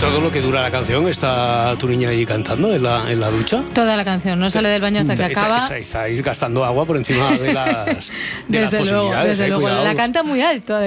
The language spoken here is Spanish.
todo lo que dura la canción está tu niña ahí cantando en la ducha. Toda la canción, no sale del baño hasta que acaba. Estáis gastando agua por encima de las posibilidades. Desde luego, la canta muy alto.